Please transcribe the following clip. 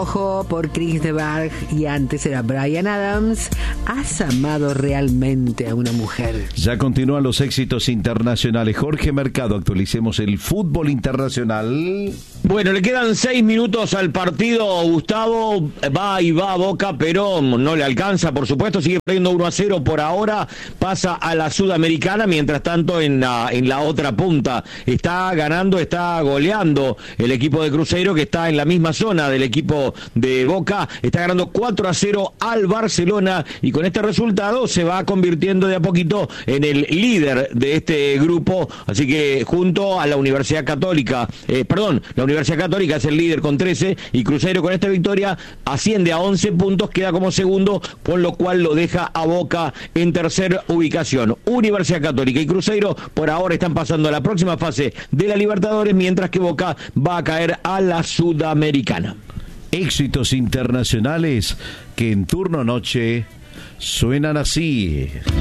Ojo por Chris de Burgh y antes era Bryan Adams. ¿Has amado realmente a una mujer? Ya continúan los éxitos internacionales. Jorge Mercado, actualicemos el fútbol internacional. Bueno, le quedan 6 minutos al partido, Gustavo. Va a Boca, pero no le alcanza, por supuesto. Sigue perdiendo 1-0 por ahora. Pasa a la Sudamericana. Mientras tanto, en la otra punta está ganando, está goleando el equipo de Cruzeiro, que está en la misma zona del equipo de Boca. Está ganando 4-0 al Barcelona, y con este resultado se va convirtiendo de a poquito en el líder de este grupo. Así que junto a la Universidad Católica, la Universidad Católica es el líder con 13, y Cruzeiro con esta victoria asciende a 11 puntos, queda como segundo, con lo cual lo deja a Boca en tercera ubicación. Universidad Católica y Cruzeiro por ahora están pasando a la próxima fase de la Libertadores, mientras que Boca va a caer a la Sudamericana. Éxitos internacionales que en turno noche suenan así.